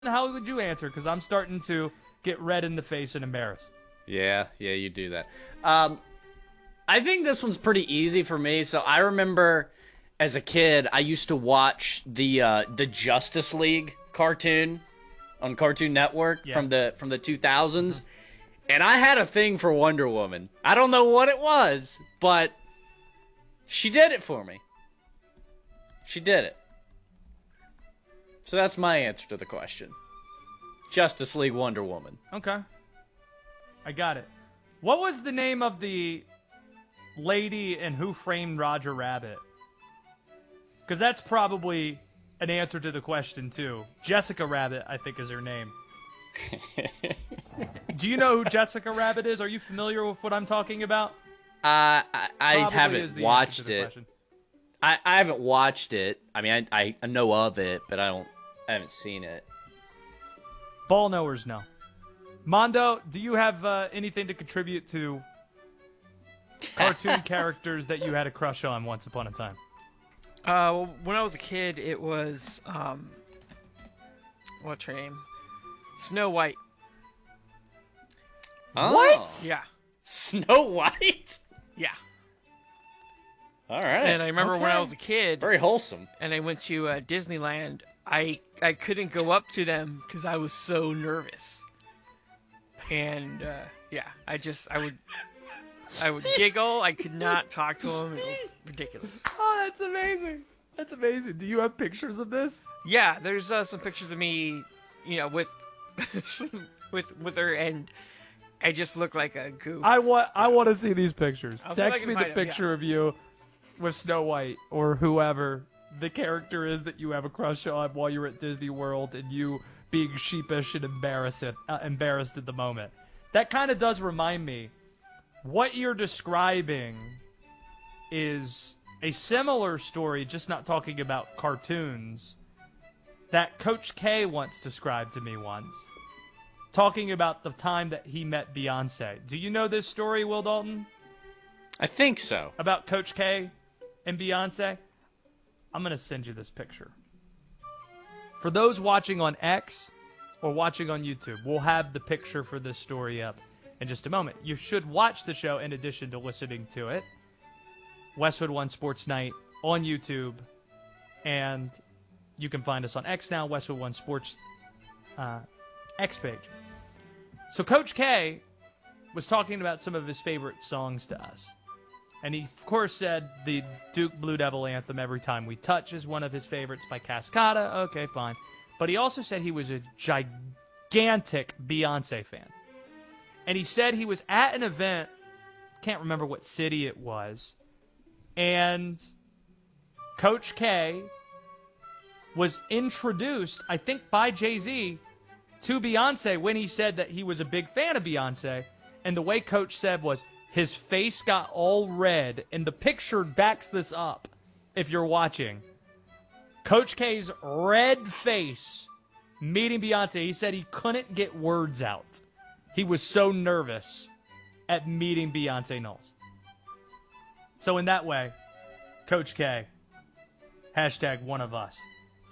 how would you answer? Because I'm starting to get red in the face and embarrassed. Yeah, you do that. I think this one's pretty easy for me. So I remember as a kid, I used to watch the Justice League cartoon on Cartoon Network from the 2000s, and I had a thing for Wonder Woman. I don't know what it was, but she did it for me. She did it. So that's my answer to the question. Justice League Wonder Woman. Okay. I got it. What was the name of the lady in Who Framed Roger Rabbit? Because that's probably an answer to the question, too. Jessica Rabbit, I think, is her name. Do you know who Jessica Rabbit is? Are you familiar with what I'm talking about? I haven't watched it. Question. I haven't watched it. I mean, I know of it, but I haven't seen it. Ball knowers know. Mondo, do you have anything to contribute to cartoon characters that you had a crush on once upon a time? When I was a kid, it was what's her name? Snow White. Oh. What? Yeah. Snow White? Yeah. All right. And I remember when I was a kid, very wholesome, and I went to Disneyland. I couldn't go up to them because I was so nervous. And I would giggle. I could not talk to them. It was ridiculous. Oh, that's amazing. That's amazing. Do you have pictures of this? Yeah, there's some pictures of me, with with her, and I just look like a goof. I want to see these pictures. I'll see if I Text can me the find 'em, yeah. picture of you with Snow White or whoever the character is that you have a crush on while you're at Disney World and you being sheepish and embarrassed at the moment. That kind of does remind me, what you're describing is a similar story, just not talking about cartoons, that Coach K once described to me once, talking about the time that he met Beyonce. Do you know this story, Will Dalton? I think so. About Coach K and Beyonce? I'm going to send you this picture. For those watching on X or watching on YouTube, we'll have the picture for this story up in just a moment. You should watch the show in addition to listening to it. Westwood One Sports Night on YouTube. And you can find us on X now, Westwood One Sports X page. So Coach K was talking about some of his favorite songs to us. And he, of course, said the Duke Blue Devil anthem, Every Time We Touch, is one of his favorites by Cascada. Okay, fine. But he also said he was a gigantic Beyonce fan. And he said he was at an event, can't remember what city it was, and Coach K was introduced, I think by Jay-Z, to Beyonce when he said that he was a big fan of Beyonce. And the way Coach said was, his face got all red, and the picture backs this up if you're watching. Coach K's red face meeting Beyonce, he said he couldn't get words out. He was so nervous at meeting Beyonce Knowles. So in that way, Coach K, hashtag one of us.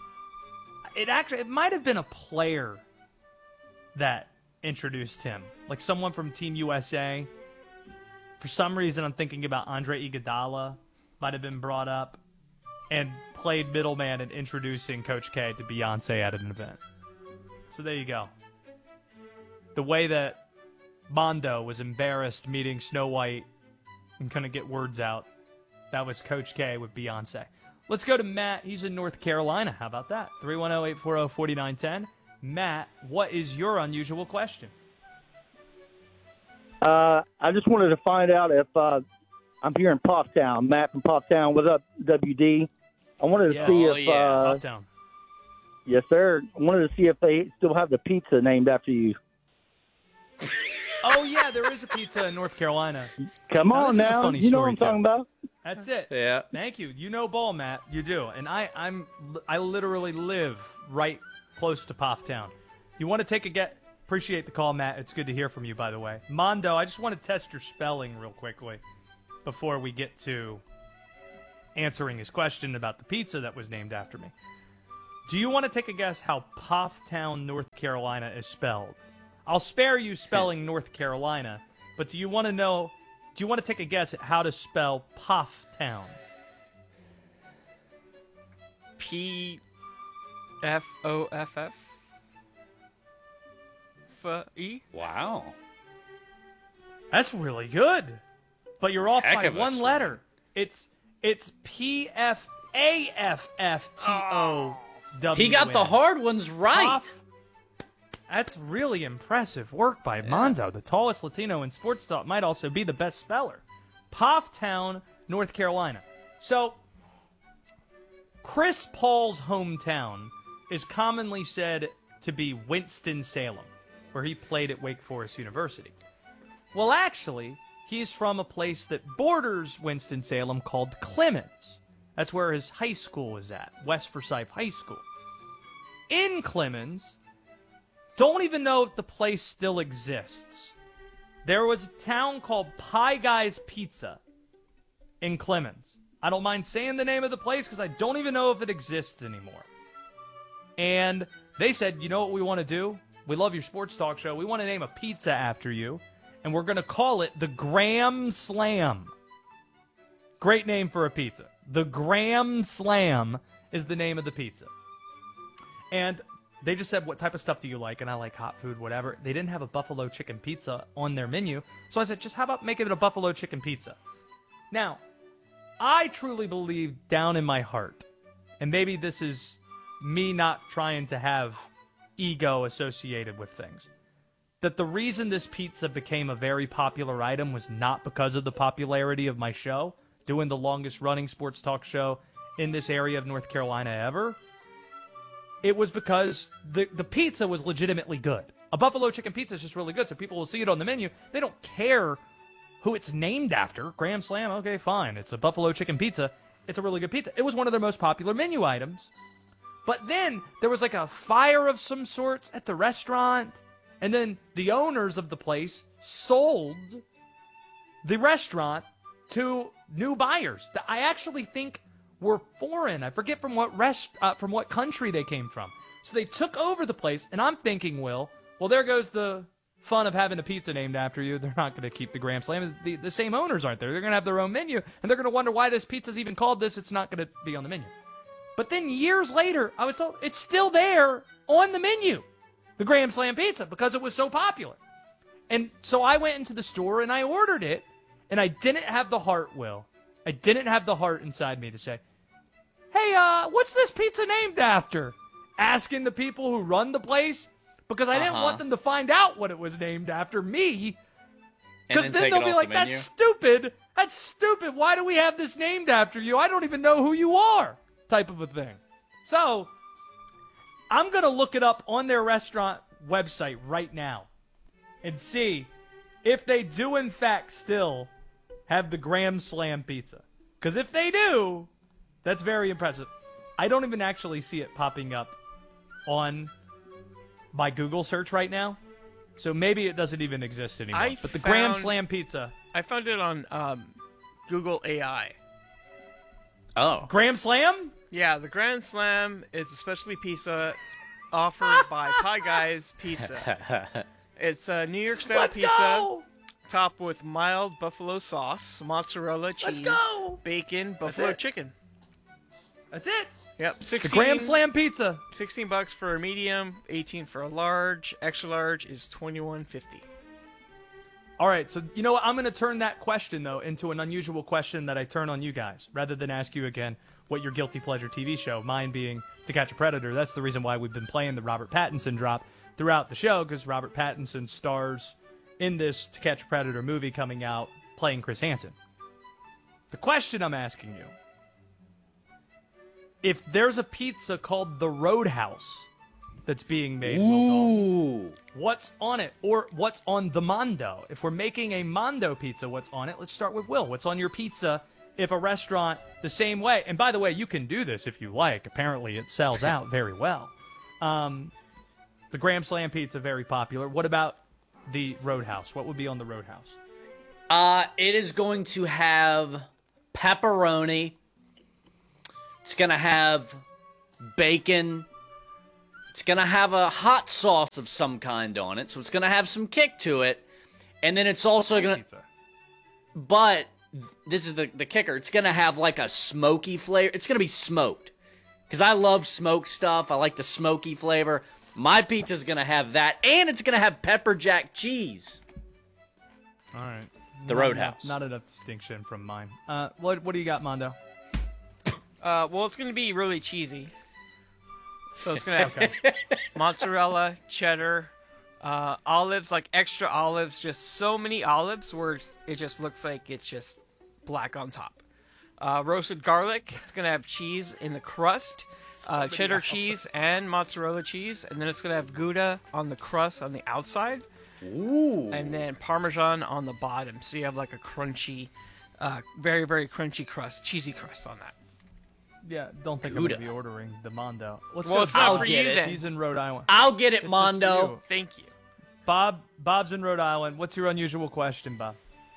It might have been a player that introduced him, like someone from Team USA. For some reason, I'm thinking about Andre Iguodala might have been brought up and played middleman in introducing Coach K to Beyonce at an event. So there you go. The way that Mondo was embarrassed meeting Snow White and couldn't get words out, that was Coach K with Beyonce. Let's go to Matt. He's in North Carolina. How about that? 310-840-4910. Matt, what is your unusual question? I just wanted to find out if I'm here in Poptown. Matt from Poptown. What's up, WD? I wanted to see if Poptown. Yes, sir. I wanted to see if they still have the pizza named after you. Oh yeah, there is a pizza in North Carolina. Come on now, you know what I'm talking about. That's it. Yeah. Thank you. You know ball, Matt. You do. And I literally live right close to Poptown. You want to take a get? Appreciate the call, Matt. It's good to hear from you, by the way. Mondo, I just want to test your spelling real quickly before we get to answering his question about the pizza that was named after me. Do you want to take a guess how Pofftown, North Carolina is spelled? I'll spare you spelling North Carolina, but do you want to take a guess at how to spell Pofftown? P-F-O-F-F? F-E? Wow. That's really good. But you're off Heck by of a one swing. letter. It's P-F-A-F-F-T-O-W. He got the hard ones right. Poff. That's really impressive work by Mondo, the tallest Latino in sports talk, might also be the best speller. Pofftown, North Carolina. So, Chris Paul's hometown is commonly said to be Winston-Salem, where he played at Wake Forest University. Well, actually, he's from a place that borders Winston-Salem called Clemens. That's where his high school is at, West Forsyth High School. In Clemens, don't even know if the place still exists. There was a town called Pie Guy's Pizza in Clemens. I don't mind saying the name of the place because I don't even know if it exists anymore. And they said, you know what we want to do? We love your sports talk show. We want to name a pizza after you, and we're going to call it the Graham Slam. Great name for a pizza. The Graham Slam is the name of the pizza. And they just said, what type of stuff do you like? And I like hot food, whatever. They didn't have a buffalo chicken pizza on their menu. So I said, just how about making it a buffalo chicken pizza? Now, I truly believe down in my heart, and maybe this is me not trying to have ego associated with things, that the reason this pizza became a very popular item was not because of the popularity of my show, doing the longest running sports talk show in this area of North Carolina ever. It was because the pizza was legitimately good. A buffalo chicken pizza is just really good, so people will see it on the menu. They don't care who it's named after. Graham Slam, okay, fine. It's a buffalo chicken pizza. It's a really good pizza. It was one of their most popular menu items. But then there was like a fire of some sorts at the restaurant, and then the owners of the place sold the restaurant to new buyers that I actually think were foreign. I forget from what country they came from. So they took over the place, and I'm thinking, well, there goes the fun of having a pizza named after you. They're not going to keep the Graham Slam. The same owners aren't there. They're going to have their own menu, and they're going to wonder why this pizza's even called this. It's not going to be on the menu. But then years later, I was told it's still there on the menu, the Graham Slam pizza, because it was so popular. And so I went into the store and I ordered it, and I didn't have the heart, Will. I didn't have the heart inside me to say, hey, what's this pizza named after? Asking the people who run the place, because I didn't want them to find out what it was named after me. Because then they'll be like, that's stupid. That's stupid. Why do we have this named after you? I don't even know who you are, type of a thing. So I'm going to look it up on their restaurant website right now and see if they do, in fact, still have the Graham Slam pizza. Because if they do, that's very impressive. I don't even actually see it popping up on my Google search right now. So maybe it doesn't even exist anymore. But the Graham Slam pizza. I found it on Google AI. Oh. Graham Slam? Yeah, the Grand Slam is a specialty pizza offered by Pie Guys Pizza. It's a New York style Let's pizza go! topped with mild buffalo sauce, mozzarella cheese, bacon, buffalo chicken. That's it. Yep, The Graham Slam pizza. $16 for a medium, 18 for a large. Extra large is $21.50. All right, so you know what? I'm going to turn that question, though, into an unusual question that I turn on you guys, rather than ask you again what your guilty pleasure TV show, mine being To Catch a Predator. That's the reason why we've been playing the Robert Pattinson drop throughout the show, because Robert Pattinson stars in this To Catch a Predator movie coming out playing Chris Hansen. The question I'm asking you, if there's a pizza called the Roadhouse that's being made, Ooh. what's on it? Or what's on the Mondo? If we're making a Mondo pizza, what's on it? Let's start with Will. What's on your pizza if a restaurant the same way? And by the way, you can do this if you like. Apparently it sells out very well. The Graham Slam pizza, very popular. What about the Roadhouse? What would be on the Roadhouse? It is going to have pepperoni. It's going to have bacon It's going to have a hot sauce of some kind on it, so it's going to have some kick to it. And then it's also going to... But this is the kicker. It's going to have like a smoky flavor. It's going to be smoked. Because I love smoked stuff. I like the smoky flavor. My pizza's going to have that. And it's going to have pepper jack cheese. All right. The Roadhouse. Not enough distinction from mine. What do you got, Mondo? Well, it's going to be really cheesy. So it's going to have mozzarella, cheddar, olives, like extra olives, just so many olives where it just looks like it's just black on top. Roasted garlic, it's going to have cheese in the crust, cheddar cheese and mozzarella cheese, and then it's going to have Gouda on the crust on the outside. Ooh. And then Parmesan on the bottom, so you have like a crunchy, very, very crunchy crust, cheesy crust on that. Yeah, don't think Gouda. I'm going to be ordering the Mondo. Well, it's not for you get it. then. He's in Rhode Island. I'll get it, It's for Mondo. you. Thank you. Bob's in Rhode Island. What's your unusual question, Bob?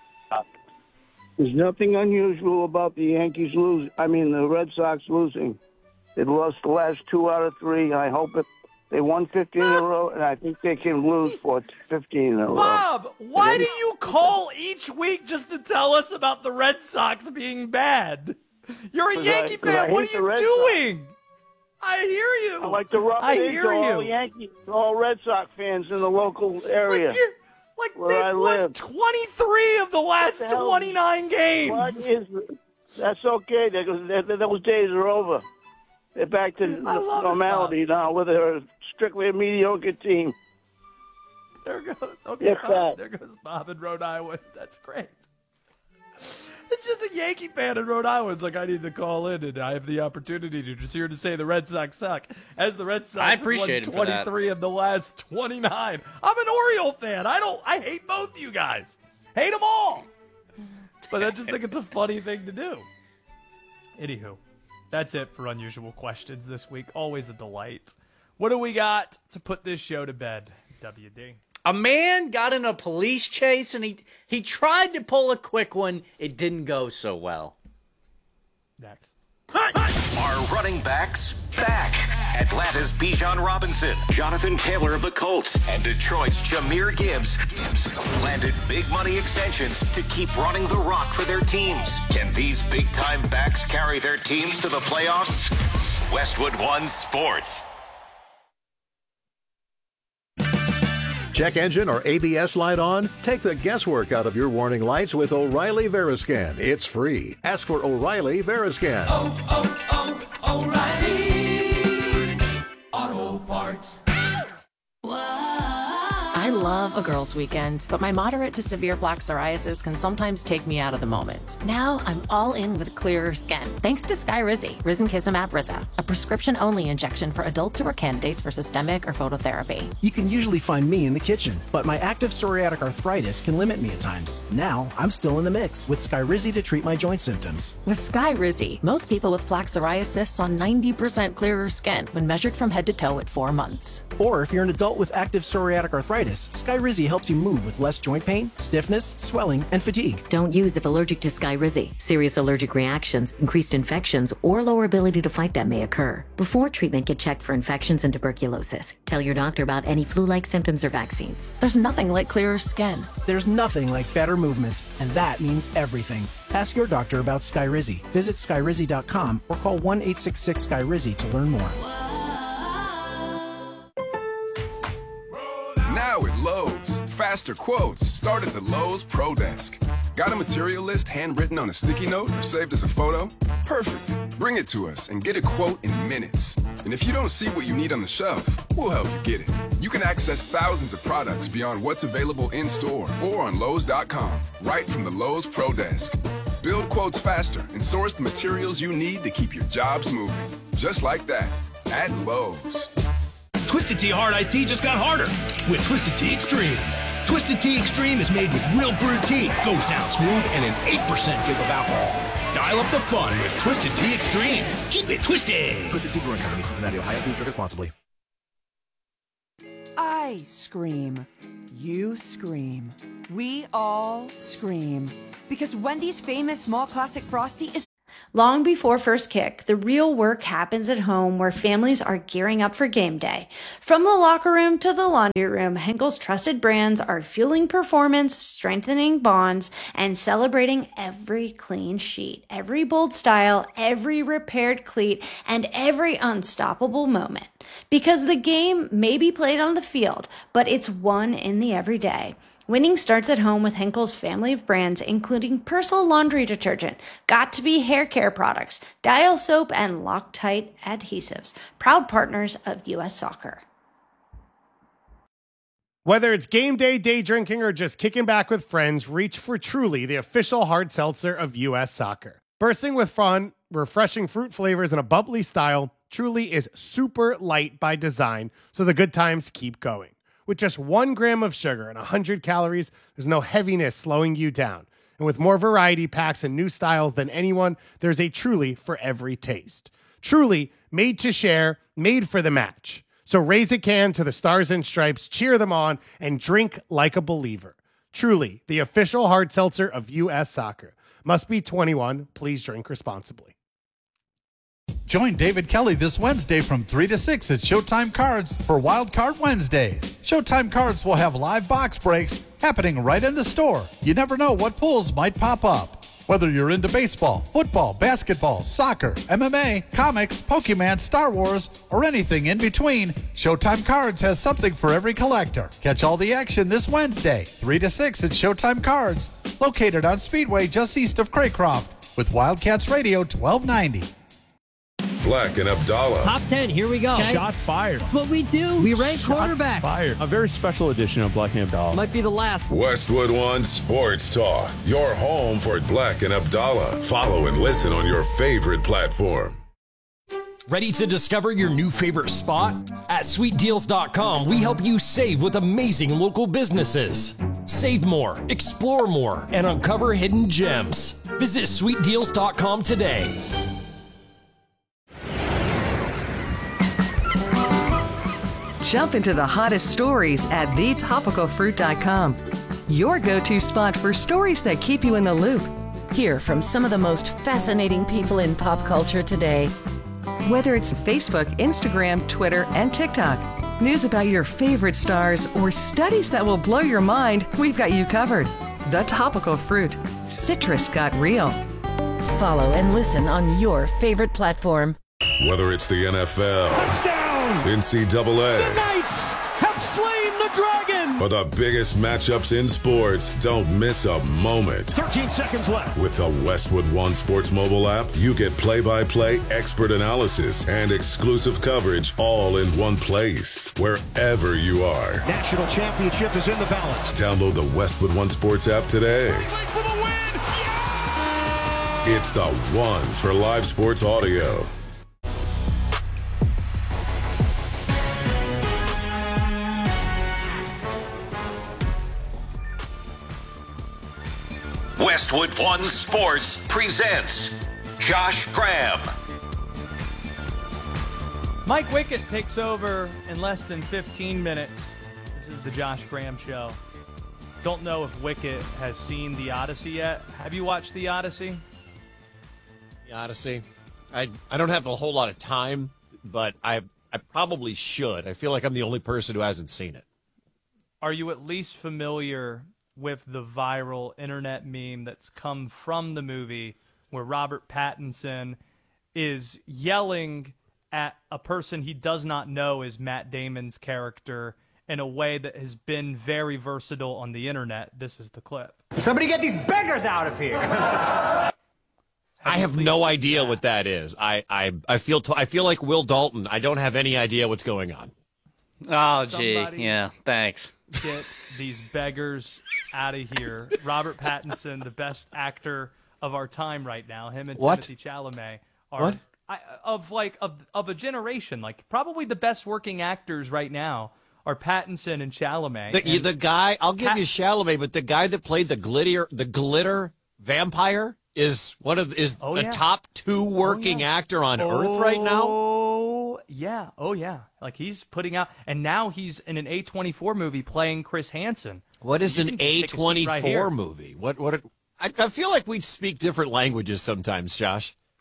There's nothing unusual about the Yankees the Red Sox losing. They lost the last 2 out of 3. I hope they won 15 in a row, and I think they can lose for 15 in a row. Bob, why do you call each week just to tell us about the Red Sox being bad? You're a Yankee fan. What are you doing? I hear you. I like to rub I it hear into all you. Yankees, all Red Sox fans in the local area. Like where they've I won live. 23 of the last the hell? 29 games. That's okay. Those days are over. They're back to love it, normality now, where they're strictly a mediocre team. There goes. Okay, Yes, Bob. There goes Bob in Rhode Island. That's great. It's just a Yankee fan in Rhode Island. It's like, I need to call in, and I have the opportunity to just here to say the Red Sox suck. As the Red Sox I appreciate have it won for that. 23 of the last 29. I'm an Oriole fan. I hate both you guys. Hate them all. But I just think it's a funny thing to do. Anywho, that's it for Unusual Questions this week. Always a delight. What do we got to put this show to bed, WD? A man got in a police chase, and he tried to pull a quick one. It didn't go so well. Next. Are running backs back? Atlanta's Bijan Robinson, Jonathan Taylor of the Colts, and Detroit's Jahmyr Gibbs landed big money extensions to keep running the rock for their teams. Can these big-time backs carry their teams to the playoffs? Westwood One Sports. Check engine or ABS light on? Take the guesswork out of your warning lights with O'Reilly Veriscan. It's free. Ask for O'Reilly Veriscan. O'Reilly Auto Parts. I love a girls' weekend, but my moderate to severe plaque psoriasis can sometimes take me out of the moment. Now I'm all in with clearer skin, thanks to Skyrizi, Risankizumab Rizza, a prescription-only injection for adults who are candidates for systemic or phototherapy. You can usually find me in the kitchen, but my active psoriatic arthritis can limit me at times. Now I'm still in the mix with Skyrizi to treat my joint symptoms. With Skyrizi, most people with plaque psoriasis saw 90% clearer skin when measured from head to toe at 4 months. Or if you're an adult with active psoriatic arthritis, Skyrizi helps you move with less joint pain, stiffness, swelling, and fatigue. Don't use if allergic to Skyrizi. Serious allergic reactions, increased infections, or lower ability to fight them may occur. Before treatment, get checked for infections and tuberculosis. Tell your doctor about any flu-like symptoms or vaccines. There's nothing like clearer skin. There's nothing like better movement, and that means everything. Ask your doctor about Skyrizi. Visit Skyrizi.com or call 1-866-SKYRIZI to learn more. Now at Lowe's, faster quotes start at the Lowe's Pro Desk. Got a material list handwritten on a sticky note or saved as a photo? Perfect. Bring it to us and get a quote in minutes. And if you don't see what you need on the shelf, we'll help you get it. You can access thousands of products beyond what's available in store or on Lowe's.com, right from the Lowe's Pro Desk. Build quotes faster and source the materials you need to keep your jobs moving. Just like that, at Lowe's. Twisted Tea Hard Iced Tea just got harder with Twisted Tea Extreme. Twisted Tea Extreme is made with real brewed tea, goes down smooth, and an 8% give of alcohol. Dial up the fun with Twisted Tea Extreme. Keep it twisted. Twisted Tea Brewing Company, Cincinnati, Ohio. Please drink responsibly. I scream. You scream. We all scream. Because Wendy's famous small classic Frosty is... Long before first kick, the real work happens at home where families are gearing up for game day. From the locker room to the laundry room, Henkel's trusted brands are fueling performance, strengthening bonds, and celebrating every clean sheet, every bold style, every repaired cleat, and every unstoppable moment. Because the game may be played on the field, but it's won in the everyday. Winning starts at home with Henkel's family of brands, including Persil laundry detergent, Got2b hair care products, Dial soap, and Loctite adhesives. Proud partners of U.S. Soccer. Whether it's game day, day drinking, or just kicking back with friends, reach for Truly, the official hard seltzer of U.S. Soccer. Bursting with fun, refreshing fruit flavors, and a bubbly style, Truly is super light by design, so the good times keep going. With just 1 gram of sugar and 100 calories, there's no heaviness slowing you down. And with more variety packs and new styles than anyone, there's a Truly for every taste. Truly, made to share, made for the match. So raise a can to the Stars and Stripes, cheer them on, and drink like a believer. Truly, the official hard seltzer of U.S. Soccer. Must be 21. Please drink responsibly. Join David Kelly this Wednesday from 3 to 6 at Showtime Cards for Wild Card Wednesdays. Showtime Cards will have live box breaks happening right in the store. You never know what pulls might pop up. Whether you're into baseball, football, basketball, soccer, MMA, comics, Pokemon, Star Wars, or anything in between, Showtime Cards has something for every collector. Catch all the action this Wednesday, 3 to 6 at Showtime Cards, located on Speedway just east of Craycroft, with Wildcats Radio 1290. Black and Abdallah. Top 10, here we go. Okay? Shots fired. That's what we do. We rank quarterbacks. Fired. A very special edition of Black and Abdallah. Might be the last. Westwood One Sports Talk. Your home for Black and Abdallah. Follow and listen on your favorite platform. Ready to discover your new favorite spot? At sweetdeals.com, we help you save with amazing local businesses. Save more, explore more, and uncover hidden gems. Visit sweetdeals.com today. Jump into the hottest stories at thetopicalfruit.com. Your go-to spot for stories that keep you in the loop. Hear from some of the most fascinating people in pop culture today. Whether it's Facebook, Instagram, Twitter, and TikTok, news about your favorite stars, or studies that will blow your mind, we've got you covered. The Topical Fruit. Citrus got real. Follow and listen on your favorite platform. Whether it's the NFL, touchdown! NCAA, the Knights have slain the dragon! or the biggest matchups in sports, don't miss a moment. 13 seconds left. With the Westwood One Sports mobile app, you get play-by-play expert analysis and exclusive coverage all in one place, wherever you are. National championship is in the balance. Download the Westwood One Sports app today. For the win! Yeah! It's the one for live sports audio. Westwood One Sports presents Josh Graham. Mike Wickett takes over in less than 15 minutes. This is the Josh Graham Show. Don't know if Wickett has seen The Odyssey yet. Have you watched The Odyssey? The Odyssey? I don't have a whole lot of time, but I probably should. I feel like I'm the only person who hasn't seen it. Are you at least familiar with the viral internet meme that's come from the movie where Robert Pattinson is yelling at a person he does not know is Matt Damon's character in a way that has been very versatile on the internet? This is the clip. Somebody get these beggars out of here. I have no idea what that is. I feel like Will Dalton. I don't have any idea what's going on. Oh, gee. Yeah, thanks. Get these beggars out of here. Robert Pattinson, the best actor of our time right now, him and Timothée Chalamet are of a generation. Like probably the best working actors right now are Pattinson and Chalamet. The guy, I'll give you Chalamet, but the guy that played the glitter vampire is the top 2 working actor on Earth right now. Oh yeah. Like he's putting out, and now he's in an A24 movie playing Chris Hansen. What is an A24 movie? What? I feel like we speak different languages sometimes, Josh.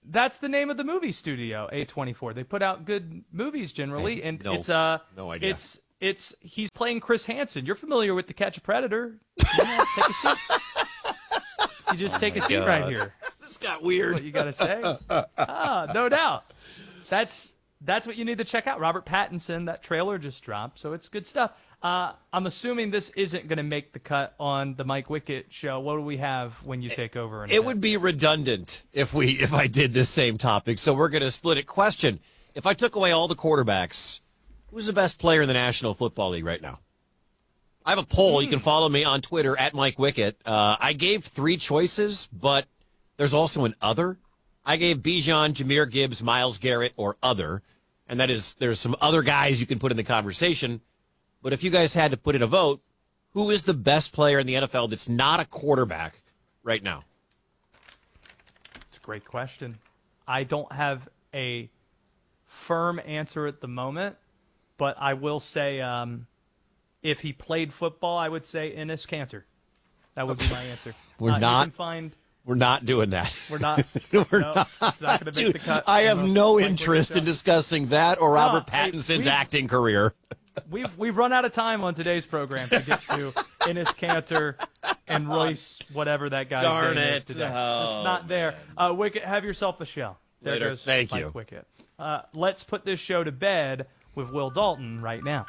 That's the name of the movie studio, A24. They put out good movies generally, and no idea. He's playing Chris Hansen. You're familiar with To Catch a Predator? Yeah, take a seat. You just take a seat right here. This got weird. That's what you got to say. No doubt. That's what you need to check out. Robert Pattinson, that trailer just dropped, so it's good stuff. I'm assuming this isn't going to make the cut on the Mike Wickett show. What do we have when you take over? It would be redundant if I did this same topic, so we're going to split it. Question: if I took away all the quarterbacks, who's the best player in the National Football League right now? I have a poll. You can follow me on Twitter at Mike Wickett. I gave 3 choices, but there's also an other. I gave Bijan, Jahmyr Gibbs, Myles Garrett, or other. And that is, there's some other guys you can put in the conversation. But if you guys had to put in a vote, who is the best player in the NFL that's not a quarterback right now? It's a great question. I don't have a firm answer at the moment, but I will say if he played football, I would say Enes Kanter. That would be my answer. We're not doing that. We're not. It's not going to make the cut. I have no interest in discussing that or Robert Pattinson's acting career. We've run out of time on today's program to get to Enes Kanter and Royce, whatever that guy's Darn name it. is today. Oh, it's not there. Wickett, have yourself a show. There Later. goes Thank Mike you. Wickett. Let's put this show to bed with Will Dalton right now.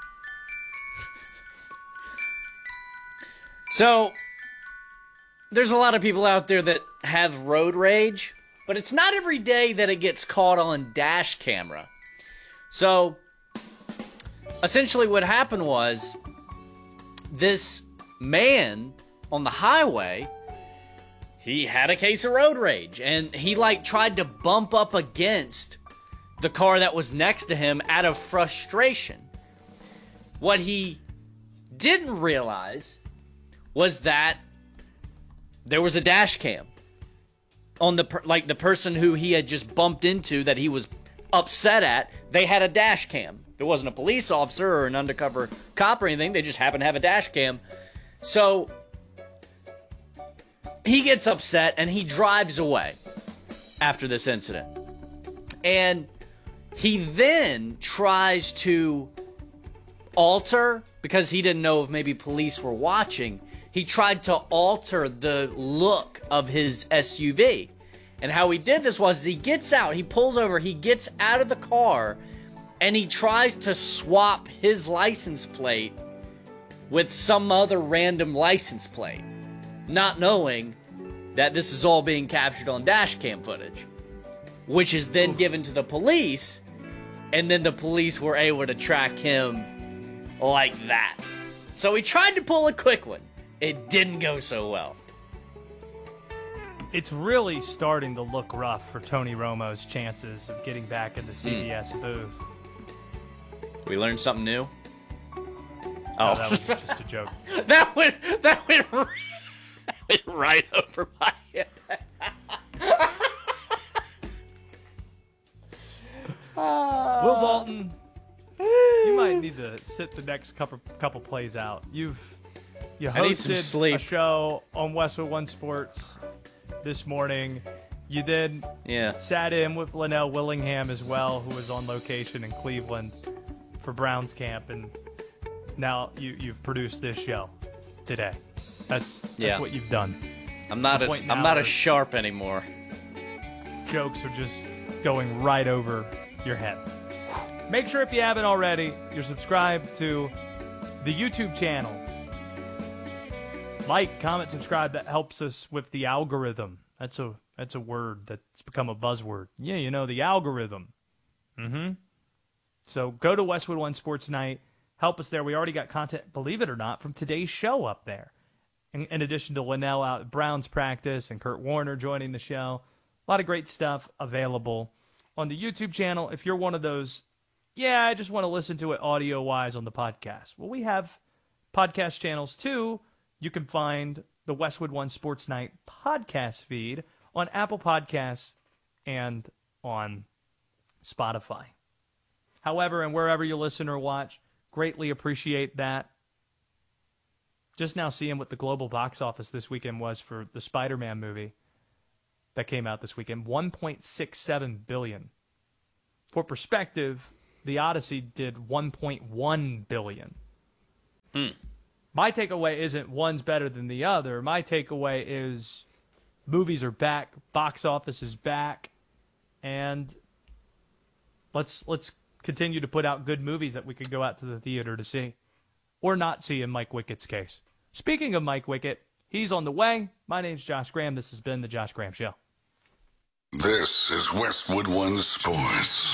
So, there's a lot of people out there that have road rage, but it's not every day that it gets caught on dash camera. So, essentially what happened was this man on the highway, he had a case of road rage, and he tried to bump up against the car that was next to him out of frustration. What he didn't realize was that there was a dash cam on the person who he had just bumped into that he was upset at. They had a dash cam. There wasn't a police officer or an undercover cop or anything. They just happened to have a dash cam. So he gets upset and he drives away after this incident. And he then tries to alter, because he didn't know if maybe police were watching, he tried to alter the look of his SUV. And how he did this was he gets out, he pulls over, he gets out of the car, and he tries to swap his license plate with some other random license plate, not knowing that this is all being captured on dash cam footage, which is then given to the police, and then the police were able to track him like that. So he tried to pull a quick one. It didn't go so well. It's really starting to look rough for Tony Romo's chances of getting back in the CBS booth. We learned something new? No, that was just a joke. that went right over my head. Will Dalton, you might need to sit the next couple plays out. You I need some hosted sleep. a show on Westwood One Sports this morning. You then sat in with Linnell Willingham as well, who was on location in Cleveland for Browns camp, and now you've produced this show today. That's what you've done. I'm not as sharp anymore. Jokes are just going right over your head. Make sure, if you haven't already, you're subscribed to the YouTube channel. Like, comment, subscribe. That helps us with the algorithm. That's a word that's become a buzzword. Yeah, you know, the algorithm. So go to Westwood One Sports Night. Help us there. We already got content, believe it or not, from today's show up there. In addition to Linnell out at Browns practice and Kurt Warner joining the show. A lot of great stuff available on the YouTube channel. If you're one of those, I just want to listen to it audio-wise on the podcast. Well, we have podcast channels too. You can find the Westwood One Sports Night podcast feed on Apple Podcasts and on Spotify. However, and wherever you listen or watch, greatly appreciate that. Just now seeing what the global box office this weekend was for the Spider-Man movie. that came out this weekend. 1.67 billion. For perspective, The Odyssey did 1.1 billion. My takeaway isn't one's better than the other. My takeaway is movies are back, box office is back, and let's continue to put out good movies that we could go out to the theater to see. Or not see in Mike Wickett's case. Speaking of Mike Wickett, he's on the way. My name's Josh Graham. This has been The Josh Graham Show. This is Westwood One Sports.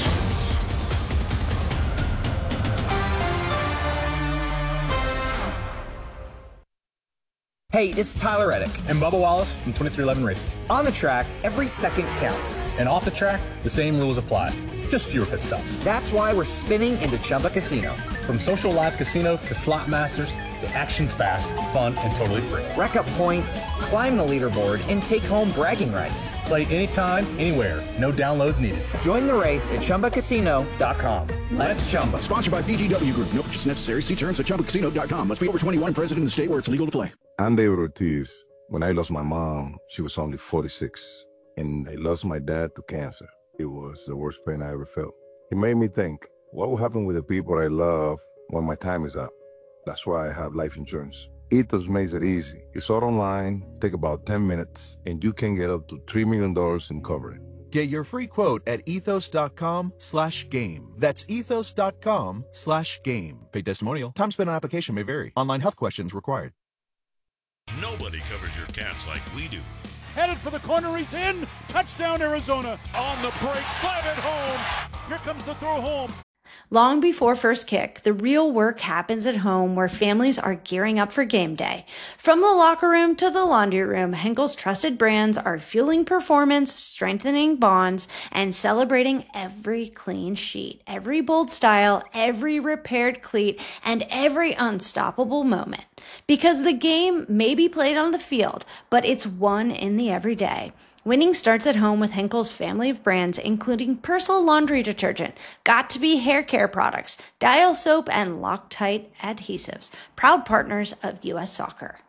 Hey, it's Tyler Reddick and Bubba Wallace from 2311 Racing. On the track, every second counts. And off the track, the same rules apply. Just fewer pit stops. That's why we're spinning into Chumba Casino. From social live casino to slot masters, the action's fast, fun, and totally free. Rack up points, climb the leaderboard, and take home bragging rights. Play anytime, anywhere. No downloads needed. Join the race at ChumbaCasino.com. Let's Chumba. Sponsored by VGW Group. No purchase necessary. See terms at ChumbaCasino.com. Must be over 21. Present in the state where it's legal to play. I'm David Ortiz. When I lost my mom, she was only 46. And I lost my dad to cancer. It was the worst pain I ever felt. It made me think, what will happen with the people I love when my time is up? That's why I have life insurance. Ethos makes it easy. It's all online, take about 10 minutes, and you can get up to $3 million in coverage. Get your free quote at ethos.com/game. That's ethos.com/game. Paid testimonial. Time spent on application may vary. Online health questions required. Nobody covers your cats like we do. Headed for the corner, he's in. Touchdown, Arizona. On the break, slam it home. Here comes the throw home. Long before first kick, the real work happens at home where families are gearing up for game day. From the locker room to the laundry room, Henkel's trusted brands are fueling performance, strengthening bonds, and celebrating every clean sheet, every bold style, every repaired cleat, and every unstoppable moment. Because the game may be played on the field, but it's won in the everyday. Winning starts at home with Henkel's family of brands, including Persil laundry detergent, Got2b hair care products, Dial soap, and Loctite adhesives. Proud partners of U.S. Soccer.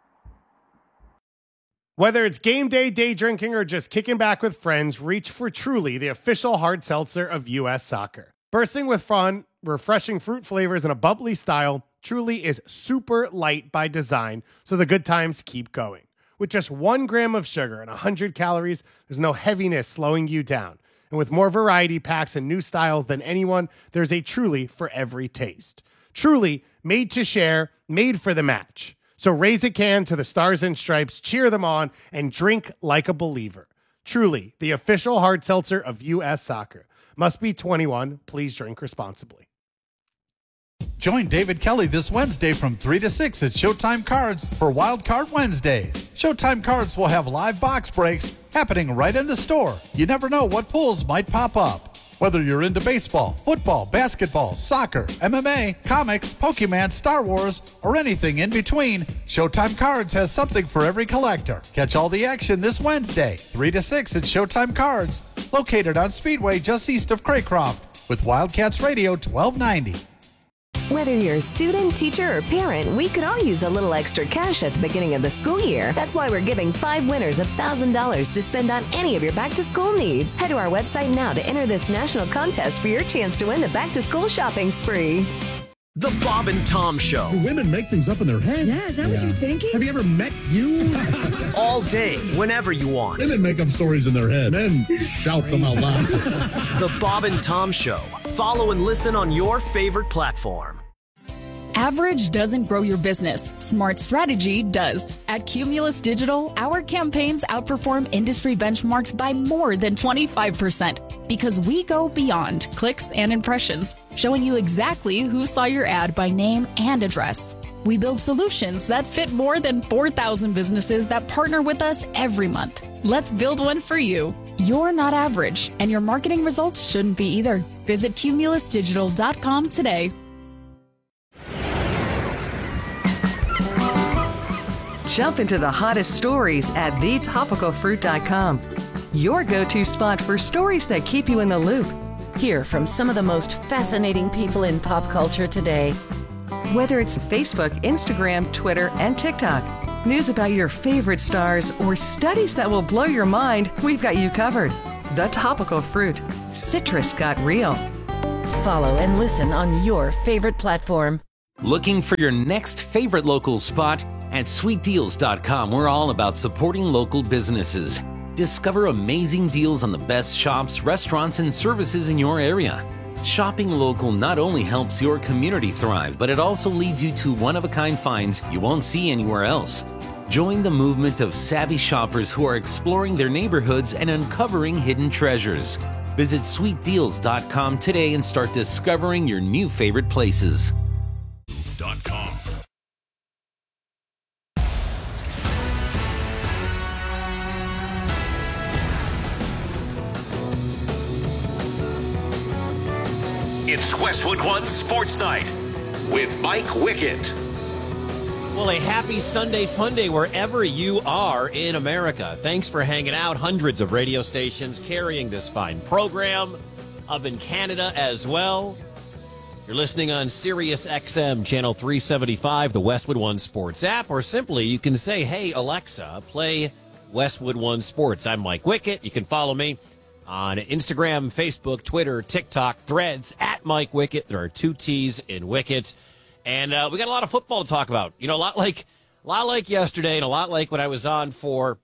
Whether it's game day, day drinking, or just kicking back with friends, reach for Truly, the official hard seltzer of U.S. Soccer. Bursting with fun, refreshing fruit flavors, and a bubbly style, Truly is super light by design, so the good times keep going. With just 1 gram of sugar and 100 calories, there's no heaviness slowing you down. And with more variety packs and new styles than anyone, there's a Truly for every taste. Truly, made to share, made for the match. So raise a can to the Stars and Stripes, cheer them on, and drink like a believer. Truly, the official hard seltzer of U.S. Soccer. Must be 21. Please drink responsibly. Join David Kelly this Wednesday from 3 to 6 at Showtime Cards for Wild Card Wednesdays. Showtime Cards will have live box breaks happening right in the store. You never know what pulls might pop up. Whether you're into baseball, football, basketball, soccer, MMA, comics, Pokemon, Star Wars, or anything in between, Showtime Cards has something for every collector. Catch all the action this Wednesday, 3 to 6 at Showtime Cards, located on Speedway just east of Craycroft, with Wildcats Radio 1290. Whether you're a student, teacher, or parent, we could all use a little extra cash at the beginning of the school year. That's why we're giving 5 winners $1,000 to spend on any of your back-to-school needs. Head to our website now to enter this national contest for your chance to win the back-to-school shopping spree. The Bob and Tom Show. Do women make things up in their head? Yeah, is that what you're thinking? Have you ever met you? All day, whenever you want. Women make up stories in their head. Men shout them out loud. The Bob and Tom Show. Follow and listen on your favorite platform. Average doesn't grow your business. Smart strategy does. At Cumulus Digital, our campaigns outperform industry benchmarks by more than 25% because we go beyond clicks and impressions, showing you exactly who saw your ad by name and address. We build solutions that fit more than 4,000 businesses that partner with us every month. Let's build one for you. You're not average, and your marketing results shouldn't be either. Visit cumulusdigital.com today. Jump into the hottest stories at thetopicalfruit.com. Your go-to spot for stories that keep you in the loop. Hear from some of the most fascinating people in pop culture today. Whether it's Facebook, Instagram, Twitter, and TikTok. News about your favorite stars or studies that will blow your mind, we've got you covered. The Topical Fruit. Citrus got real. Follow and listen on your favorite platform. Looking for your next favorite local spot? At sweetdeals.com, we're all about supporting local businesses. Discover amazing deals on the best shops, restaurants, and services in your area. Shopping local not only helps your community thrive, but it also leads you to one-of-a-kind finds you won't see anywhere else. Join the movement of savvy shoppers who are exploring their neighborhoods and uncovering hidden treasures. Visit sweetdeals.com today and start discovering your new favorite places. .com. It's Westwood One Sports Night with Mike Wickett. Well, a happy Sunday fun day wherever you are in America. Thanks for hanging out. Hundreds of radio stations carrying this fine program. Up in Canada as well. You're listening on Sirius XM Channel 375, the Westwood One Sports app, or simply you can say, hey, Alexa, play Westwood One Sports. I'm Mike Wickett. You can follow me on Instagram, Facebook, Twitter, TikTok, Threads, at Mike Wickett. There are 2 T's in Wickett. And we got a lot of football to talk about. You know, a lot like yesterday and a lot like when I was on for,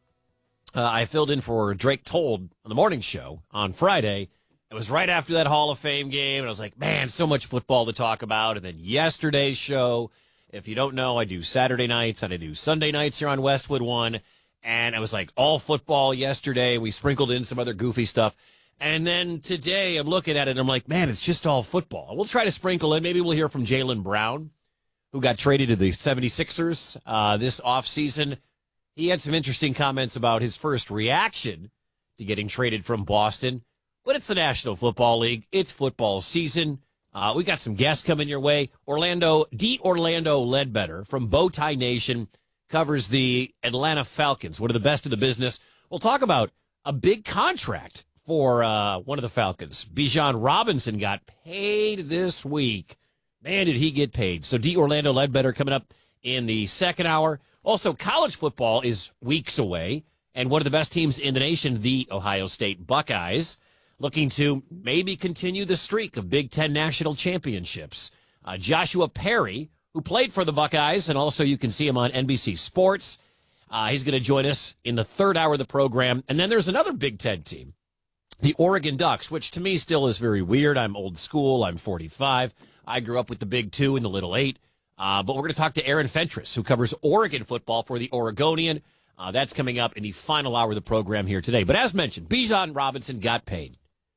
I filled in for Drake Told on the morning show on Friday. It was right after that Hall of Fame game, and I was like, man, so much football to talk about. And then yesterday's show, if you don't know, I do Saturday nights and I do Sunday nights here on Westwood One. And I was like, all football yesterday. We sprinkled in some other goofy stuff. And then today I'm looking at it and I'm like, man, it's just all football. We'll try to sprinkle in. Maybe we'll hear from Jaylen Brown, who got traded to the 76ers this offseason. He had some interesting comments about his first reaction to getting traded from Boston. But it's the National Football League. It's football season. We got some guests coming your way. Orlando Ledbetter from Bowtie Nation covers the Atlanta Falcons, one of the best in the business. We'll talk about a big contract for one of the Falcons. Bijan Robinson got paid this week. Man, did he get paid. So Orlando Ledbetter coming up in the second hour. Also, college football is weeks away, and one of the best teams in the nation, the Ohio State Buckeyes, looking to maybe continue the streak of Big Ten national championships. Joshua Perry, who played for the Buckeyes, and also you can see him on NBC Sports. He's going to join us in the third hour of the program. And then there's another Big Ten team, the Oregon Ducks, which to me still is very weird. I'm old school. I'm 45. I grew up with the Big Two and the Little Eight. But we're going to talk to Aaron Fentress, who covers Oregon football for the Oregonian. That's coming up in the final hour of the program here today. But as mentioned, Bijan Robinson got paid.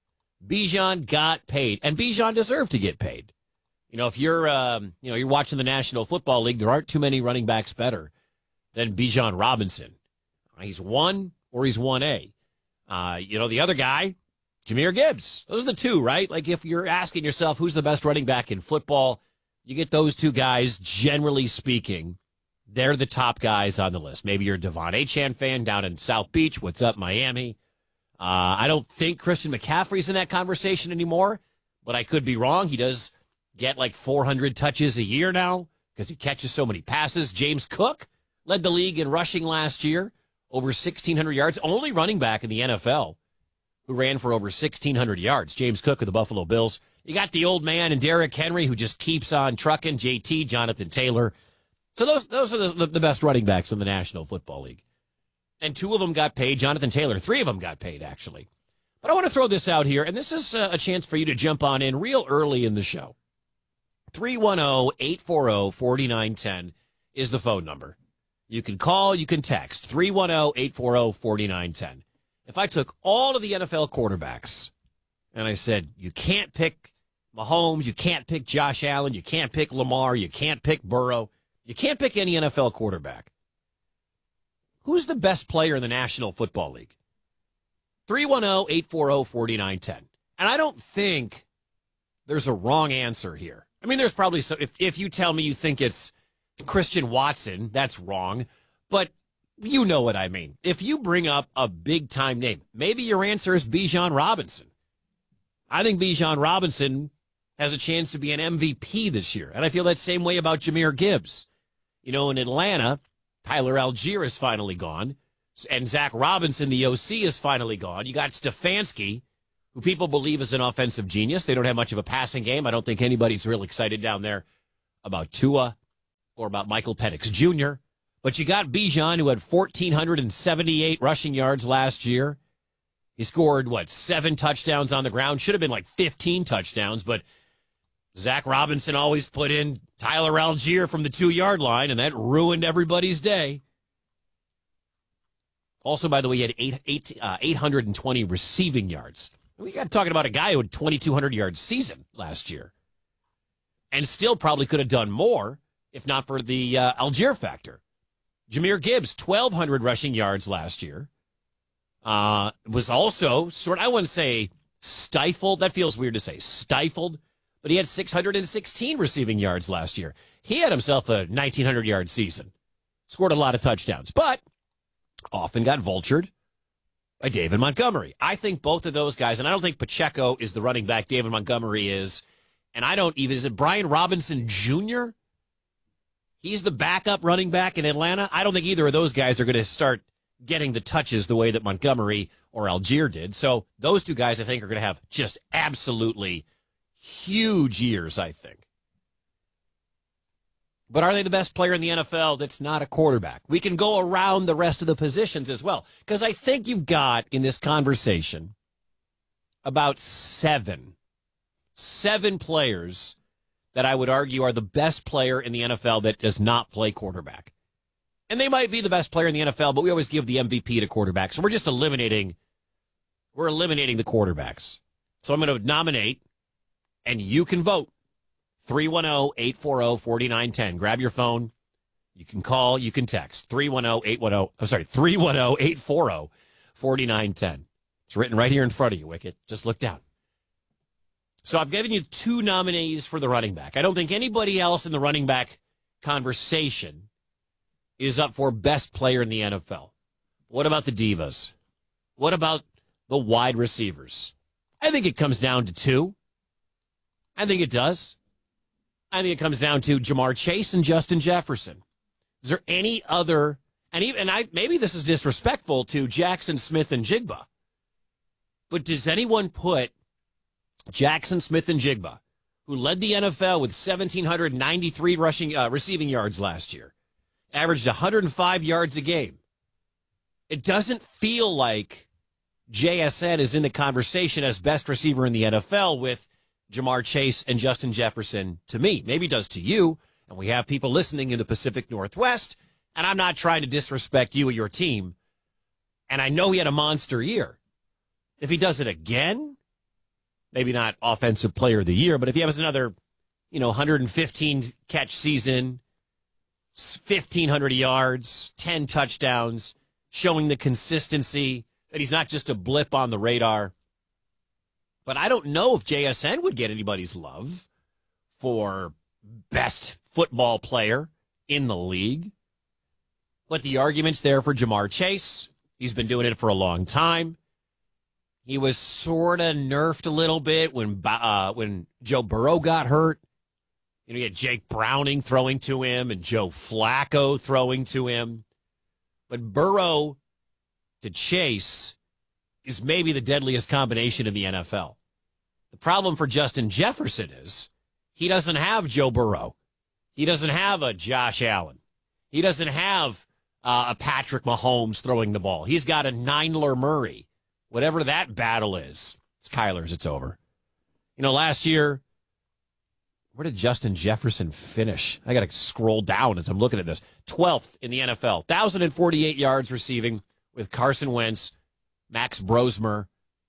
Bijan got paid, and Bijan deserved to get paid. You know, if you're you're watching the National Football League, there aren't too many running backs better than Bijan Robinson. He's 1 or he's 1A. The other guy, Jahmyr Gibbs. Those are the two, right? Like if you're asking yourself who's the best running back in football, you get those two guys, generally speaking. They're the top guys on the list. Maybe you're a Devon Achane fan down in South Beach. What's up, Miami? I don't think Christian McCaffrey's in that conversation anymore, but I could be wrong. He does get like 400 touches a year now because he catches so many passes. James Cook led the league in rushing last year, over 1,600 yards. Only running back in the NFL who ran for over 1,600 yards. James Cook of the Buffalo Bills. You got the old man and Derrick Henry who just keeps on trucking. JT, Jonathan Taylor. So those are the best running backs in the National Football League. And 2 of them got paid. Jonathan Taylor, 3 of them got paid, actually. But I want to throw this out here, and this is a chance for you to jump on in real early in the show. 310-840-4910 is the phone number. You can call, you can text. 310-840-4910. If I took all of the NFL quarterbacks and I said, you can't pick Mahomes, you can't pick Josh Allen, you can't pick Lamar, you can't pick Burrow, you can't pick any NFL quarterback, who's the best player in the National Football League? 310-840-4910. And I don't think there's a wrong answer here. I mean, there's probably some, if you tell me you think it's Christian Watson, that's wrong. But you know what I mean. If you bring up a big-time name, maybe your answer is Bijan Robinson. I think Bijan Robinson has a chance to be an MVP this year. And I feel that same way about Jahmyr Gibbs. You know, in Atlanta, Tyler Algier is finally gone. And Zach Robinson, the OC, is finally gone. You got Stefanski, who people believe is an offensive genius. They don't have much of a passing game. I don't think anybody's real excited down there about Tua or about Michael Penix Jr. But you got Bijan, who had 1,478 rushing yards last year. He scored, 7 touchdowns on the ground? Should have been like 15 touchdowns, but Zach Robinson always put in Tyler Algier from the 2-yard line, and that ruined everybody's day. Also, by the way, he had 820 receiving yards. We got talking about a guy who had 2,200-yard season last year and still probably could have done more if not for the Algier factor. Jahmyr Gibbs, 1,200 rushing yards last year. Was also I wouldn't say stifled. That feels weird to say, stifled. But he had 616 receiving yards last year. He had himself a 1,900-yard season. Scored a lot of touchdowns, but often got vultured by David Montgomery. I think both of those guys, and I don't think Pacheco is the running back David Montgomery is, and is it Brian Robinson Jr.? He's the backup running back in Atlanta. I don't think either of those guys are going to start getting the touches the way that Montgomery or Algier did. So those two guys, I think, are going to have just absolutely huge years, I think. But are they the best player in the NFL that's not a quarterback? We can go around the rest of the positions as well, because I think you've got in this conversation about seven players that I would argue are the best player in the NFL that does not play quarterback. And they might be the best player in the NFL, but we always give the MVP to quarterbacks. So we're just eliminating the quarterbacks. So I'm going to nominate, and you can vote. 310-840-4910. Grab your phone. You can call, you can text. 310-840-4910. It's written right here in front of you, Wicket. Just look down. So I've given you 2 nominees for the running back. I don't think anybody else in the running back conversation is up for best player in the NFL. What about the divas? What about the wide receivers? I think it comes down to 2. I think it does. I think it comes down to Jamar Chase and Justin Jefferson. Is there any other, maybe this is disrespectful to Jackson Smith and Jigba, but does anyone put Jackson Smith and Jigba, who led the NFL with 1,793 receiving yards last year, averaged 105 yards a game? It doesn't feel like JSN is in the conversation as best receiver in the NFL with Jamar Chase and Justin Jefferson to me. Maybe it does to you, and we have people listening in the Pacific Northwest, and I'm not trying to disrespect you or your team, and I know he had a monster year. If he does it again, maybe not offensive player of the year, but if he has another, 115 catch season, 1,500 yards, 10 touchdowns, showing the consistency that he's not just a blip on the radar. But I don't know if JSN would get anybody's love for best football player in the league. But the argument's there for Jamar Chase. He's been doing it for a long time. He was sort of nerfed a little bit when Joe Burrow got hurt. You had Jake Browning throwing to him and Joe Flacco throwing to him. But Burrow to Chase is maybe the deadliest combination in the NFL. The problem for Justin Jefferson is he doesn't have Joe Burrow. He doesn't have a Josh Allen. He doesn't have a Patrick Mahomes throwing the ball. He's got a Nyler Murray. Whatever that battle is, it's Kyler's, it's over. Last year, where did Justin Jefferson finish? I got to scroll down as I'm looking at this. 12th in the NFL, 1,048 yards receiving with Carson Wentz, Max Brosmer,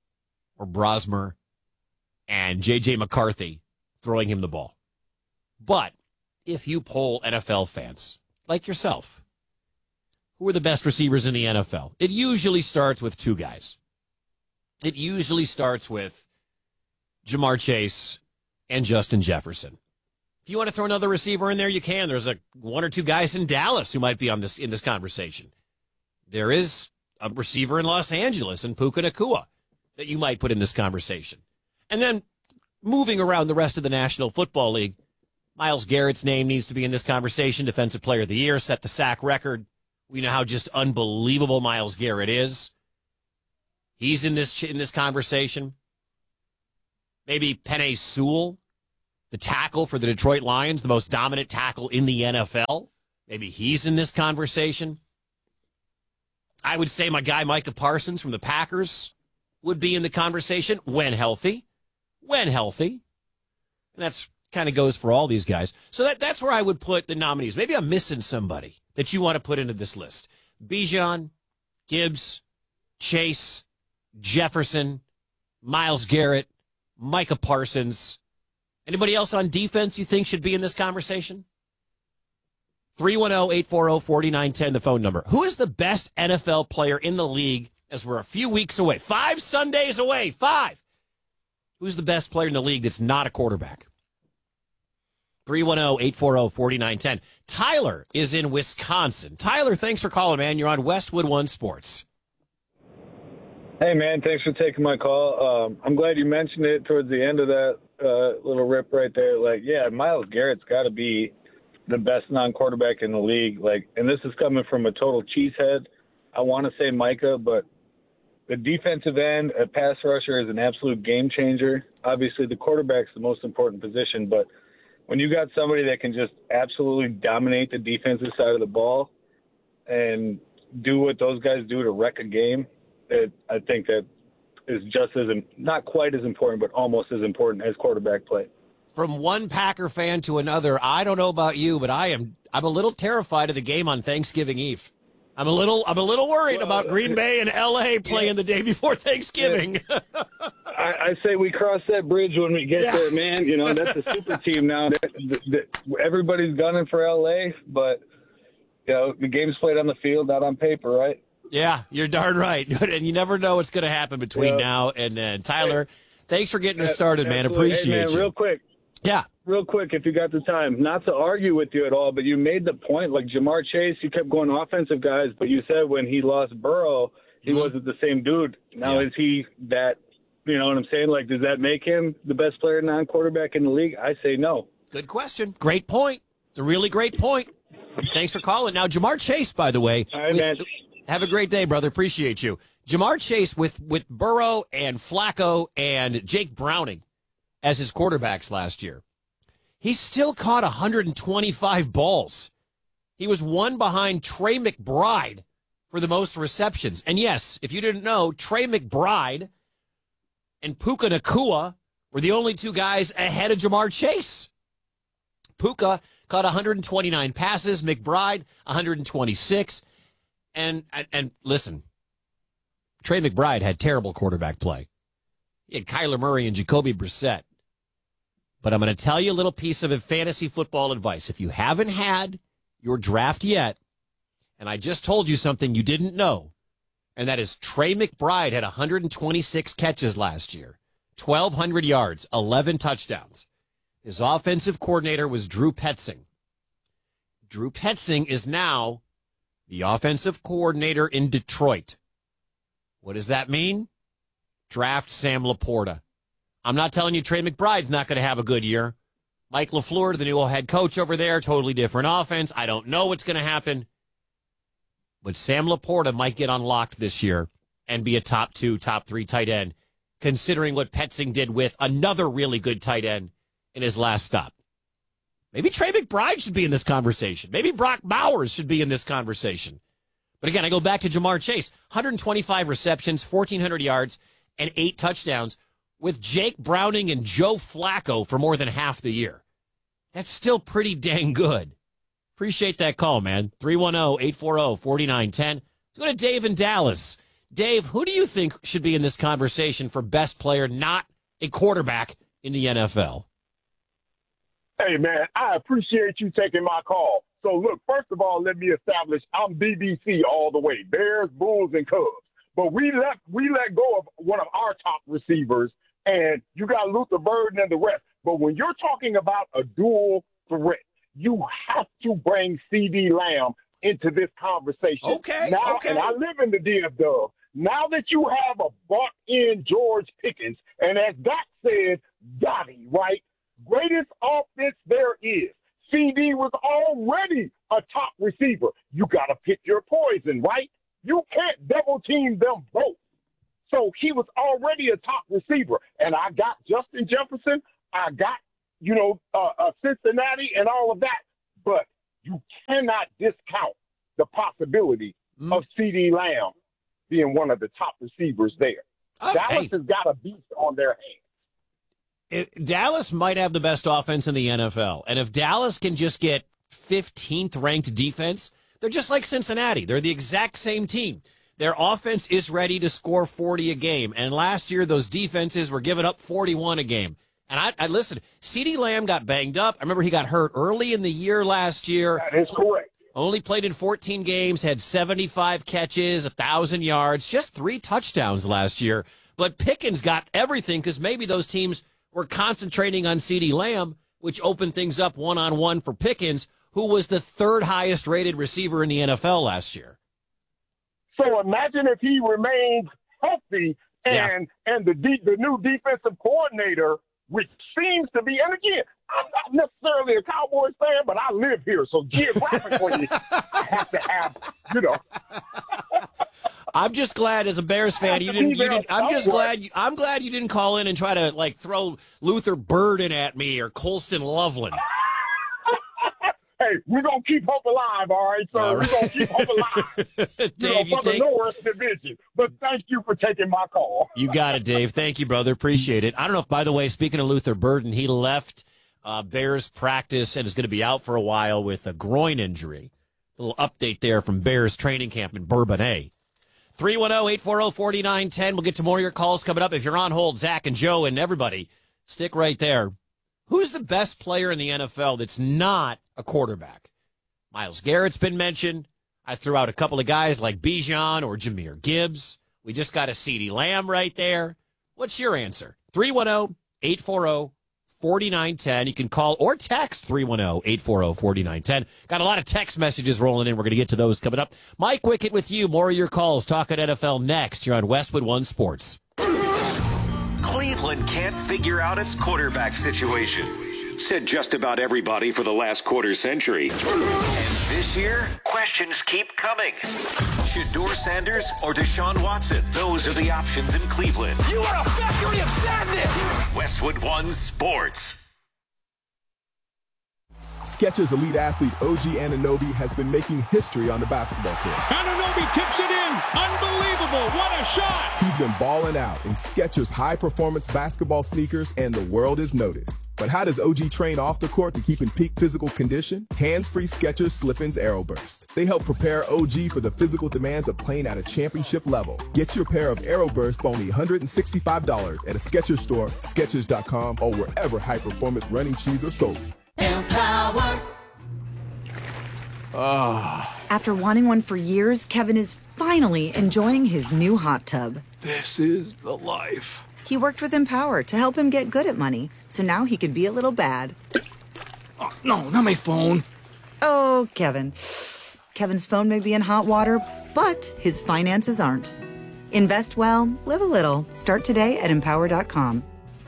and J.J. McCarthy throwing him the ball. But if you poll NFL fans like yourself, who are the best receivers in the NFL? It usually starts with 2 guys. It usually starts with Jamar Chase and Justin Jefferson. If you want to throw another receiver in there, you can. There's 1 or 2 guys in Dallas who might be in this conversation. There is a receiver in Los Angeles and Puka Nacua that you might put in this conversation. And then moving around the rest of the National Football League, Myles Garrett's name needs to be in this conversation. Defensive Player of the Year, set the sack record. We know how just unbelievable Myles Garrett is. He's in this conversation. Maybe Penei Sewell, the tackle for the Detroit Lions, the most dominant tackle in the NFL. Maybe he's in this conversation. I would say my guy Micah Parsons from the Packers would be in the conversation when healthy. When healthy. And that's kind of goes for all these guys. So that's where I would put the nominees. Maybe I'm missing somebody that you want to put into this list. Bijan, Gibbs, Chase, Jefferson, Myles Garrett, Micah Parsons. Anybody else on defense you think should be in this conversation? 310-840-4910, the phone number. Who is the best NFL player in the league as we're a few weeks away? 5 Sundays away. 5. Who's the best player in the league that's not a quarterback? 310-840-4910. Tyler is in Wisconsin. Tyler, thanks for calling, man. You're on Westwood One Sports. Hey, man, thanks for taking my call. I'm glad you mentioned it towards the end of that little rip right there. Like, yeah, Myles Garrett's got to be the best non-quarterback in the league. Like, and this is coming from a total cheesehead. I want to say Micah, but the defensive end, a pass rusher, is an absolute game changer. Obviously, the quarterback's the most important position, but when you got somebody that can just absolutely dominate the defensive side of the ball and do what those guys do to wreck a game, I think that is just as, not quite as important, but almost as important as quarterback play. From one Packer fan to another, I don't know about you, but I'm a little terrified of the game on Thanksgiving Eve. I'm a little worried about Green Bay and LA playing the day before Thanksgiving. I say we cross that bridge when we get there, man. You know, that's a super team now. Everybody's gunning for LA, but you know, the game's played on the field, not on paper, right? Yeah, you're darn right. And you never know what's going to happen between now and then. Tyler, thanks for getting us started, man. Appreciate you. Real quick. Yeah. Real quick, if you got the time, not to argue with you at all, but you made the point, like Jamar Chase, you kept going offensive guys, but you said when he lost Burrow, he wasn't the same dude. Now, is he that, you know what I'm saying? Like, does that make him the best player non-quarterback in the league? I say no. Good question. Great point. It's a really great point. Thanks for calling. Now, Jamar Chase, by the way. All right, man. Have a great day, brother. Appreciate you. Jamar Chase with Burrow and Flacco and Jake Browning as his quarterbacks last year. He still caught 125 balls. He was one behind Trey McBride for the most receptions. And yes, if you didn't know, Trey McBride and Puka Nacua were the only two guys ahead of Jamar Chase. Puka caught 129 passes, McBride 126. And listen, Trey McBride had terrible quarterback play. He had Kyler Murray and Jacoby Brissett. But I'm going to tell you a little piece of fantasy football advice. If you haven't had your draft yet, and I just told you something you didn't know, and that is Trey McBride had 126 catches last year, 1,200 yards, 11 touchdowns. His offensive coordinator was Drew Petzing. Drew Petzing is now the offensive coordinator in Detroit. What does that mean? Draft Sam Laporta. I'm not telling you Trey McBride's not going to have a good year. Mike LaFleur, the new head coach over there, totally different offense. I don't know what's going to happen. But Sam Laporta might get unlocked this year and be a top 2, top 3 tight end, considering what Petzing did with another really good tight end in his last stop. Maybe Trey McBride should be in this conversation. Maybe Brock Bowers should be in this conversation. But again, I go back to Jamar Chase. 125 receptions, 1,400 yards, and 8 touchdowns with Jake Browning and Joe Flacco for more than half the year. That's still pretty dang good. Appreciate that call, man. 310-840-4910. Let's go to Dave in Dallas. Dave, who do you think should be in this conversation for best player, not a quarterback in the NFL? Hey, man, I appreciate you taking my call. So, look, first of all, let me establish I'm BBC all the way. Bears, Bulls, and Cubs. But we let go of one of our top receivers, and you got Luther Burden and the rest. But when you're talking about a dual threat, you have to bring C.D. Lamb into this conversation. Okay. And I live in the DFW. Now that you have a bought-in George Pickens, and as Doc said, Gotti, right? Greatest offense there is. CD was already a top receiver. You got to pick your poison, right? You can't double team them both. So he was already a top receiver. And I got Justin Jefferson. I got, Cincinnati and all of that. But you cannot discount the possibility of CD Lamb being one of the top receivers there. Dallas has got a beast on their hands. Dallas might have the best offense in the NFL. And if Dallas can just get 15th ranked defense, they're just like Cincinnati. They're the exact same team. Their offense is ready to score 40 a game. And last year, those defenses were giving up 41 a game. And I listen, CeeDee Lamb got banged up. I remember he got hurt early in the year last year. That is correct. Only played in 14 games, had 75 catches, 1,000 yards, just 3 touchdowns last year. But Pickens got everything because maybe those teams were concentrating on CeeDee Lamb, which opened things up one-on-one for Pickens, who was the 3rd highest rated receiver in the NFL last year. So imagine if he remains healthy and the new defensive coordinator, which seems to be, and again, I'm not necessarily a Cowboys fan, but I live here, so geographically, I have to have, I'm just glad as a Bears fan you didn't. I'm glad you didn't call in and try to throw Luther Burden at me or Colston Loveland. Hey, we're going to keep hope alive, all right, sir? We're going to keep hope alive Dave, for the North Division. But thank you for taking my call. You got it, Dave. Thank you, brother. Appreciate it. I don't know if, by the way, speaking of Luther Burden, he left Bears practice and is going to be out for a while with a groin injury. A little update there from Bears training camp in Bourbonnais. 310-840-4910. We'll get to more of your calls coming up. If you're on hold, Zach and Joe and everybody, stick right there. Who's the best player in the NFL that's not a quarterback? Myles Garrett's been mentioned. I threw out a couple of guys like Bijan or Jahmyr Gibbs. We just got a CeeDee Lamb right there. What's your answer? 310-840-4910. You can call or text 310-840-4910. Got a lot of text messages rolling in. We're going to get to those coming up. Mike Wickett with you. More of your calls. Talking NFL next. You're on Westwood One Sports. Cleveland can't figure out its quarterback situation. Said just about everybody for the last quarter century. And this year, questions keep coming. Shedeur Sanders or Deshaun Watson? Those are the options in Cleveland. You are a factory of sadness! Westwood One Sports. Skechers elite athlete OG Anunoby has been making history on the basketball court. Anunoby tips it in. Unbelievable. What a shot. He's been balling out in Skechers high-performance basketball sneakers, and the world is noticed. But how does OG train off the court to keep in peak physical condition? Hands-free Skechers Slip-ins Aeroburst. They help prepare OG for the physical demands of playing at a championship level. Get your pair of Aeroburst for only $165 at a Skechers store, Skechers.com, or wherever high-performance running shoes are sold. Empower. After wanting one for years, Kevin is finally enjoying his new hot tub. This is the life. He worked with Empower to help him get good at money, so now he can be a little bad. Oh, no, not my phone. Oh, Kevin. Kevin's phone may be in hot water, but his finances aren't. Invest well, live a little. Start today at Empower.com.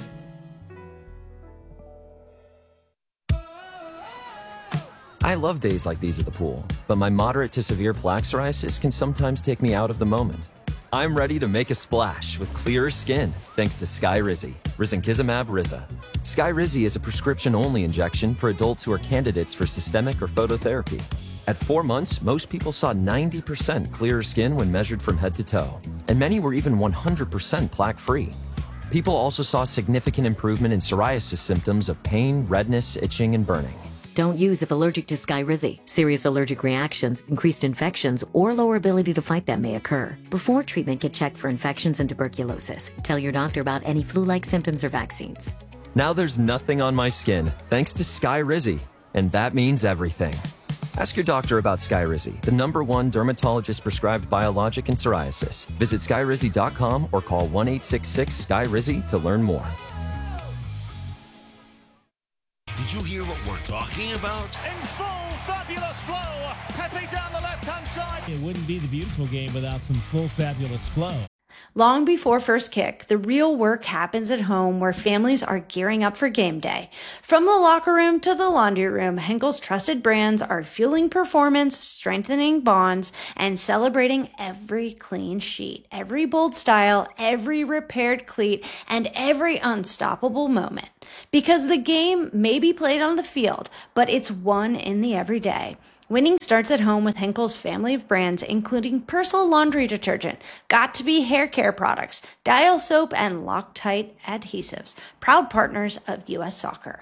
I love days like these at the pool, but my moderate to severe plaque psoriasis can sometimes take me out of the moment. I'm ready to make a splash with clearer skin thanks to Skyrizi, Risankizumab Riza. Skyrizi is a prescription-only injection for adults who are candidates for systemic or phototherapy. At 4 months, most people saw 90% clearer skin when measured from head to toe, and many were even 100% plaque-free. People also saw significant improvement in psoriasis symptoms of pain, redness, itching, and burning. Don't use if allergic to Skyrizi. Serious allergic reactions, increased infections, or lower ability to fight them may occur. Before treatment, get checked for infections and tuberculosis. Tell your doctor about any flu-like symptoms or vaccines. Now there's nothing on my skin thanks to Skyrizi, and that means everything. Ask your doctor about Skyrizi, the #1 dermatologist-prescribed biologic in psoriasis. Visit Skyrizi.com or call 1-866-SKYRIZI to learn more. Did you hear what we're talking about? In full fabulous flow. Pepe down the left-hand side. It wouldn't be the beautiful game without some full fabulous flow. Long before first kick, the real work happens at home where families are gearing up for game day. From the locker room to the laundry room, Henkel's trusted brands are fueling performance, strengthening bonds, and celebrating every clean sheet, every bold style, every repaired cleat, and every unstoppable moment. Because the game may be played on the field, but it's won in the everyday. Winning starts at home with Henkel's family of brands, including Persil laundry detergent, Got2b hair care products, Dial soap, and Loctite adhesives. Proud partners of U.S. Soccer.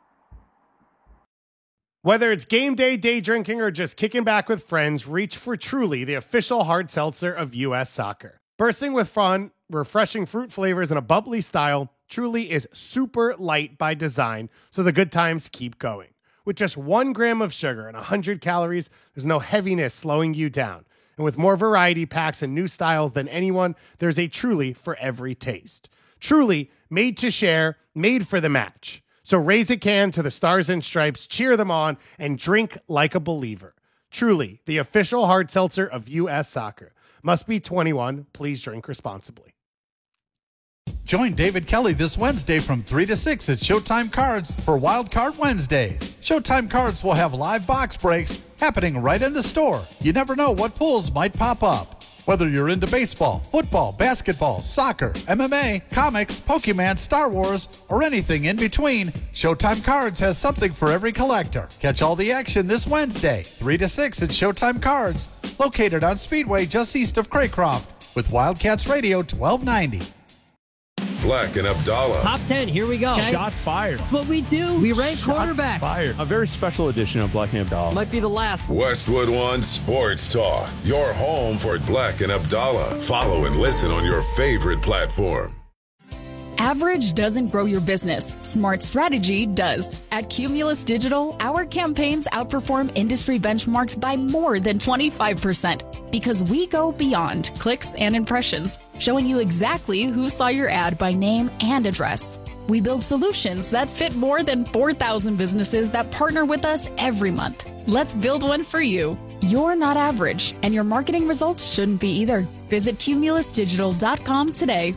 Whether it's game day, day drinking, or just kicking back with friends, reach for Truly, the official hard seltzer of U.S. Soccer. Bursting with fun, refreshing fruit flavors, and a bubbly style, Truly is super light by design, so the good times keep going. With just 1 gram of sugar and 100 calories, there's no heaviness slowing you down. And with more variety packs and new styles than anyone, there's a Truly for every taste. Truly, made to share, made for the match. So raise a can to the Stars and Stripes, cheer them on, and drink like a believer. Truly, the official hard seltzer of U.S. Soccer. Must be 21. Please drink responsibly. Join David Kelly this Wednesday from 3 to 6 at Showtime Cards for Wild Card Wednesdays. Showtime Cards will have live box breaks happening right in the store. You never know what pulls might pop up. Whether you're into baseball, football, basketball, soccer, MMA, comics, Pokemon, Star Wars, or anything in between, Showtime Cards has something for every collector. Catch all the action this Wednesday, 3 to 6 at Showtime Cards, located on Speedway just east of Craycroft, with Wildcats Radio 1290. Black and Abdallah. Top 10, here we go. Okay. Shots fired. That's what we do. We rank quarterbacks. Fired. A very special edition of Black and Abdallah. Might be the last. Westwood One Sports Talk. Your home for Black and Abdallah. Follow and listen on your favorite platform. Average doesn't grow your business. Smart strategy does. At Cumulus Digital, our campaigns outperform industry benchmarks by more than 25% because we go beyond clicks and impressions, showing you exactly who saw your ad by name and address. We build solutions that fit more than 4,000 businesses that partner with us every month. Let's build one for you. You're not average, and your marketing results shouldn't be either. Visit cumulusdigital.com today.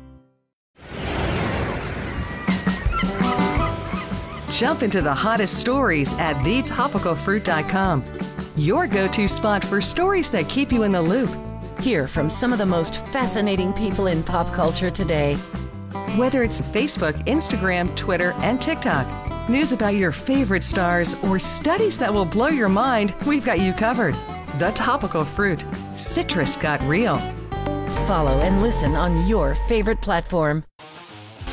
Jump into the hottest stories at thetopicalfruit.com. Your go-to spot for stories that keep you in the loop. Hear from some of the most fascinating people in pop culture today. Whether it's Facebook, Instagram, Twitter, and TikTok, news about your favorite stars, or studies that will blow your mind, we've got you covered. The Topical Fruit. Citrus got real. Follow and listen on your favorite platform.